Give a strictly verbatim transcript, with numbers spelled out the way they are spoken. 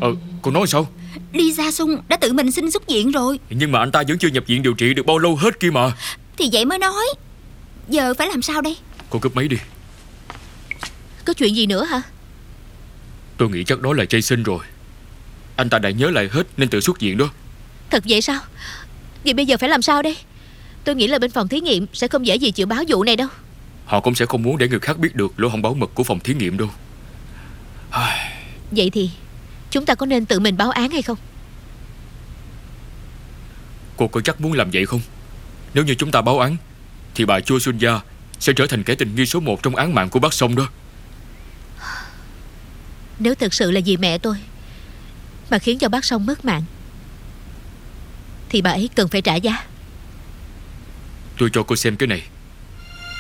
Ờ, cô nói sao? Lee Ja-sung đã tự mình xin xuất viện rồi. Nhưng mà anh ta vẫn chưa nhập viện điều trị được bao lâu hết kia mà. Thì vậy mới nói. Giờ phải làm sao đây? Cô cúp máy đi. Có chuyện gì nữa hả? Tôi nghĩ chắc đó là Jason rồi. Anh ta đã nhớ lại hết nên tự xuất viện đó. Thật vậy sao? Vậy bây giờ phải làm sao đây? Tôi nghĩ là bên phòng thí nghiệm sẽ không dễ gì chịu báo vụ này đâu. Họ cũng sẽ không muốn để người khác biết được lỗ hổng bảo mật của phòng thí nghiệm đâu. Vậy thì chúng ta có nên tự mình báo án hay không? Cô có chắc muốn làm vậy không? Nếu như chúng ta báo án thì bà Choi Sun-ya sẽ trở thành kẻ tình nghi số một trong án mạng của bác Song đó. Nếu thực sự là vì mẹ tôi mà khiến cho bác Song mất mạng thì bà ấy cần phải trả giá. Tôi cho cô xem cái này.